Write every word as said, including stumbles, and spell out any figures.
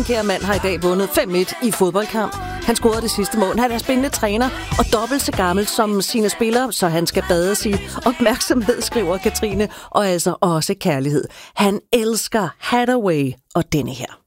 Kære mand har i dag vundet fem et i fodboldkamp. Han scorede det sidste mål. Han er spændende træner og dobbelt så gammel som sine spillere, så han skal bades i opmærksomhed, skriver Katrine, og altså også kærlighed. Han elsker Hathaway og denne her.